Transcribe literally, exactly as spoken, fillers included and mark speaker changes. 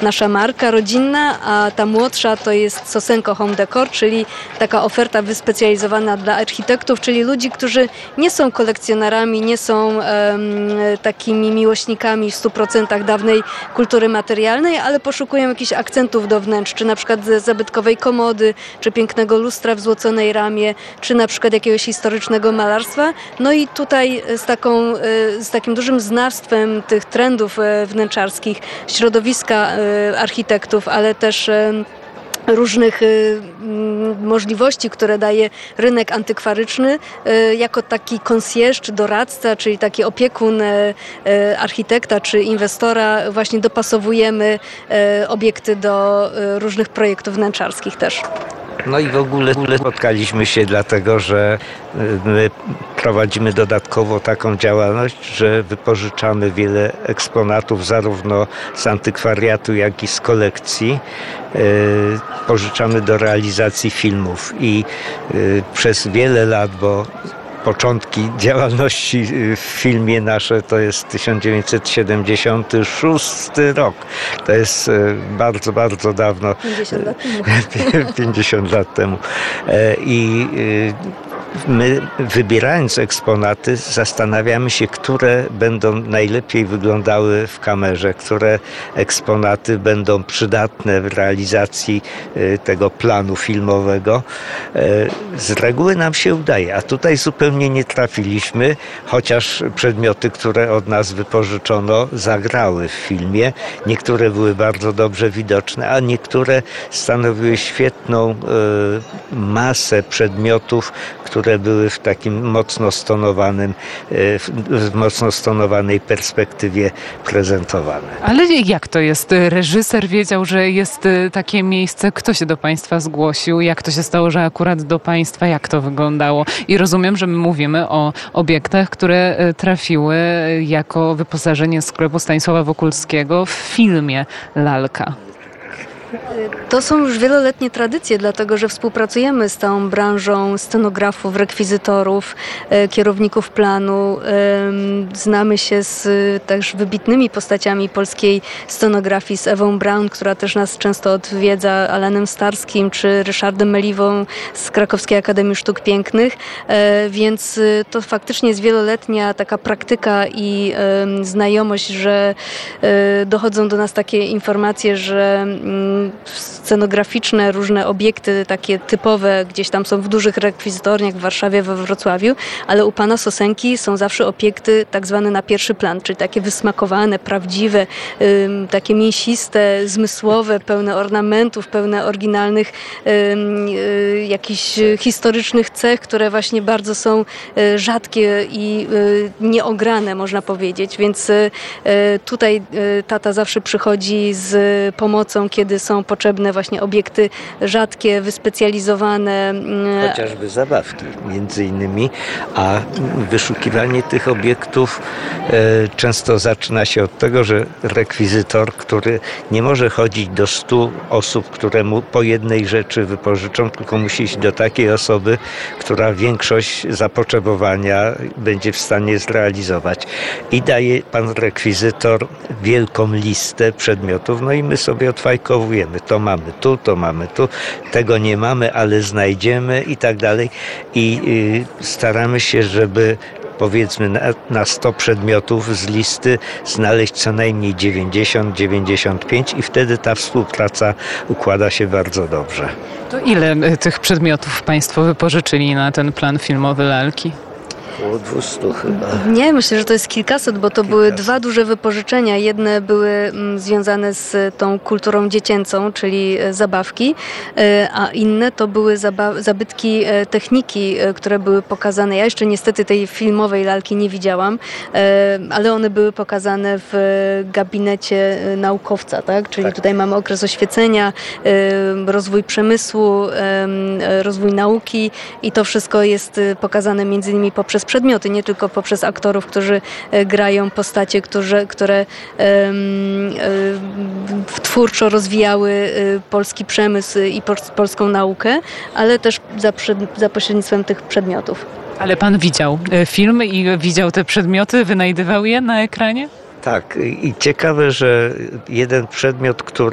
Speaker 1: nasza marka rodzinna, a ta młodsza to jest Sosenko Home Decor, czyli taka oferta wyspecjalizowana dla architektów, czyli ludzi, którzy nie są kolekcjonerami, nie są um, takimi miłośnikami w stu procentach dawnej kultury materialnej, ale poszukują jakichś akcentów do wnętrz, czy na przykład zabytkowej komody, czy pięknego lustra w złoconej ramie, czy na przykład jakiegoś historycznego malarstwa. No i tutaj z, taką, z takim dużym znawstwem tych trendów wnętrzarskich, środowiska architektów, ale też różnych y, możliwości, które daje rynek antykwaryczny, y, jako taki concierge czy doradca, czyli taki opiekun y, y, architekta czy inwestora, właśnie dopasowujemy y, obiekty do y, różnych projektów wnętrzarskich też.
Speaker 2: No i w ogóle spotkaliśmy się dlatego, że my prowadzimy dodatkowo taką działalność, że wypożyczamy wiele eksponatów zarówno z antykwariatu, jak i z kolekcji. Pożyczamy do realizacji filmów i przez wiele lat, bo początki działalności w filmie nasze to jest tysiąc dziewięćset siedemdziesiąty szósty rok. To jest bardzo, bardzo dawno.
Speaker 1: pięćdziesiąt lat temu.
Speaker 2: pięćdziesiąt lat temu. I my, wybierając eksponaty, zastanawiamy się, które będą najlepiej wyglądały w kamerze, które eksponaty będą przydatne w realizacji tego planu filmowego. Z reguły nam się udaje, a tutaj zupełnie nie trafiliśmy, chociaż przedmioty, które od nas wypożyczono, zagrały w filmie. Niektóre były bardzo dobrze widoczne, a niektóre stanowiły świetną masę przedmiotów, które były w takim mocno stonowanym, w mocno stonowanej perspektywie prezentowane.
Speaker 3: Ale jak to jest? Reżyser wiedział, że jest takie miejsce. Kto się do Państwa zgłosił? Jak to się stało, że akurat do Państwa? Jak to wyglądało? I rozumiem, że my mówimy o obiektach, które trafiły jako wyposażenie sklepu Stanisława Wokulskiego w filmie Lalka.
Speaker 1: To są już wieloletnie tradycje, dlatego że współpracujemy z tą branżą scenografów, rekwizytorów, kierowników planu. Znamy się z też wybitnymi postaciami polskiej scenografii, z Ewą Braun, która też nas często odwiedza, Alanem Starskim czy Ryszardem Meliwą z Krakowskiej Akademii Sztuk Pięknych, więc to faktycznie jest wieloletnia taka praktyka i znajomość, że dochodzą do nas takie informacje, że scenograficzne różne obiekty takie typowe gdzieś tam są w dużych rekwizytorniach w Warszawie, we Wrocławiu, ale u pana Sosenki są zawsze obiekty tak zwane na pierwszy plan, czyli takie wysmakowane, prawdziwe, ym, takie mięsiste, zmysłowe, pełne ornamentów, pełne oryginalnych ym, y, jakichś historycznych cech, które właśnie bardzo są y, rzadkie i y, nieograne, można powiedzieć, więc y, tutaj y, tata zawsze przychodzi z pomocą, kiedy są potrzebne właśnie obiekty rzadkie, wyspecjalizowane.
Speaker 2: Chociażby zabawki między innymi, a wyszukiwanie tych obiektów e, często zaczyna się od tego, że rekwizytor, który nie może chodzić do stu osób, które mu po jednej rzeczy wypożyczą, tylko musi iść do takiej osoby, która większość zapotrzebowania będzie w stanie zrealizować. I daje pan rekwizytor wielką listę przedmiotów, no i my sobie odfajkowujemy. To mamy tu, to mamy tu, tego nie mamy, ale znajdziemy i tak dalej. I y, staramy się, żeby powiedzmy na, na sto przedmiotów z listy znaleźć co najmniej dziewięćdziesiąt dziewięćdziesiąt pięć i wtedy ta współpraca układa się bardzo dobrze.
Speaker 3: To ile tych przedmiotów Państwo wypożyczyli na ten plan filmowy Lalki?
Speaker 2: Około dwieście chyba.
Speaker 1: Nie, myślę, że to jest kilkaset, bo to kilkaset. Były dwa duże wypożyczenia. Jedne były mm, związane z tą kulturą dziecięcą, czyli e, zabawki, e, a inne to były zaba- zabytki e, techniki, e, które były pokazane. Ja jeszcze niestety tej filmowej Lalki nie widziałam, e, ale one były pokazane w e, gabinecie e, naukowca, tak? Czyli tak. Tutaj mamy okres oświecenia, e, rozwój przemysłu, e, rozwój nauki i to wszystko jest e, pokazane między innymi poprzez przedmioty, nie tylko poprzez aktorów, którzy grają postacie, którzy, które um, um, twórczo rozwijały polski przemysł i polską naukę, ale też za, przed, za pośrednictwem tych przedmiotów.
Speaker 3: Ale pan widział film i widział te przedmioty, wynajdywał je na ekranie?
Speaker 2: Tak, i ciekawe, że jeden przedmiot, który